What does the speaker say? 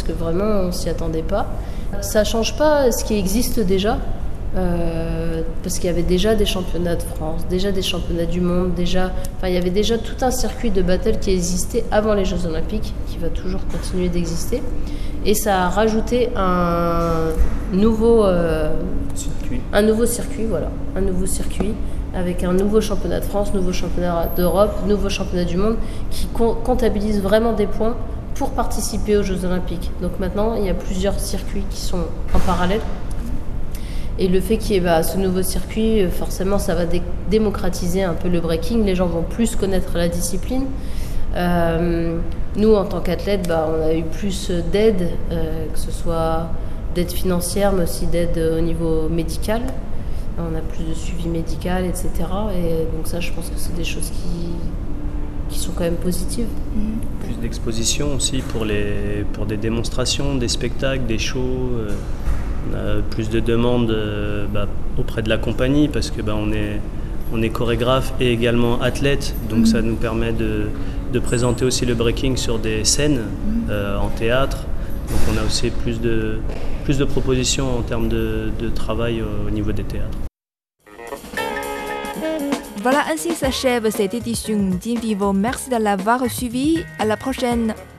que vraiment on s'y attendait pas. Ça change pas ce qui existe déjà, parce qu'il y avait déjà des championnats de France, déjà des championnats du monde, il y avait déjà tout un circuit de battle qui existait avant les Jeux Olympiques, qui va toujours continuer d'exister. Et ça a rajouté un nouveau circuit avec un nouveau championnat de France, nouveau championnat d'Europe, nouveau championnat du monde qui comptabilise vraiment des points pour participer aux Jeux Olympiques. Donc maintenant, il y a plusieurs circuits qui sont en parallèle. Et le fait qu'il y ait ce nouveau circuit, forcément, ça va démocratiser un peu le breaking. Les gens vont plus connaître la discipline. Nous, en tant qu'athlètes, on a eu plus d'aide, que ce soit d'aide financière, mais aussi d'aide au niveau médical. On a plus de suivi médical, etc. Et donc ça, je pense que c'est des choses qui sont quand même positives. Plus d'exposition aussi pour des démonstrations, des spectacles, des shows. On a plus de demandes auprès de la compagnie parce que on est chorégraphe et également athlète, donc ça nous permet de présenter aussi le breaking sur des scènes en théâtre. Donc on a aussi plus de propositions en termes de travail au niveau des théâtres. Voilà, ainsi s'achève cette édition d'Invivo. Merci de l'avoir suivi. À la prochaine.